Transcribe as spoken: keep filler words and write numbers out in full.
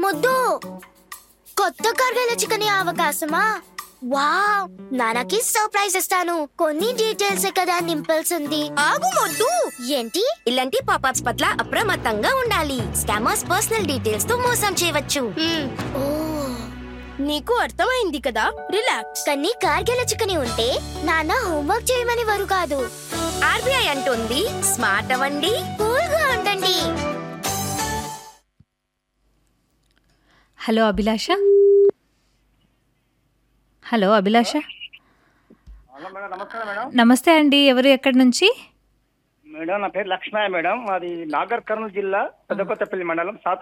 ముద్దు కొత్త కర్గల chicken అవకాశమా? Wow, నాన్నకి సర్ప్రైజ్ ఇస్తాను. కొన్ని డీటెయిల్స్ కదా నింపాల్సింది. ఆగు మొద్దు. ఏంటి? ఇలాంటి పాపప్స్ పట్ల అప్రమత్తంగా ఉండాలి. స్కామర్స్ పర్సనల్ డీటెయిల్స్ తో మోసం చేయవచ్చు. ఓ, నీకు అర్థమైంది కదా, రిలాక్స్. కానీ కార్గిల చికెన్ ఉంటే నాన్న హోంవర్క్ చేయమని వారు కాదు. ఆర్బీఐ అంటుంది స్మార్ట్ అవ్వండి, కూల్ గా ఉండండి. హలో అభిలాష. హలో అభిలాష. హలో మేడం, నమస్కారం మేడం. నమస్తే అండి, ఎవరు ఎక్కడి నుంచి? మేడం నా పేరు లక్ష్మయ్య మేడం. అది నాగర్ కర్నూలు జిల్లా పెద్దకొత్తపల్లి మండలం